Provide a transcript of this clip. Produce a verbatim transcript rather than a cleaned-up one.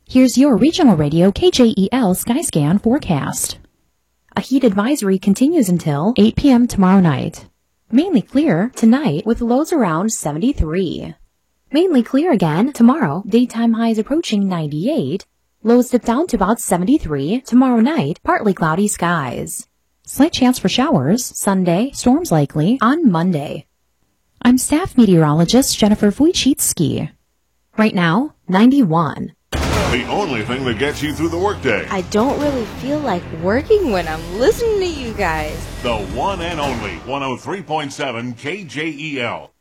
Here's your regional radio K J E L Skyscan forecast. A heat advisory continues until eight p m tomorrow night. Mainly clear tonight with lows around seventy-three. Mainly clear again tomorrow, daytime highs approaching ninety-eight. Lows dip down to about seventy-three. Tomorrow night, partly cloudy skies. Slight chance for showers. Sunday, storms likely on Monday. I'm staff meteorologist Jennifer Wojcicki. Right now, ninety-one. The only thing that gets you through the workday. I don't really feel like working when I'm listening to you guys. The one and only one oh three point seven K J E L.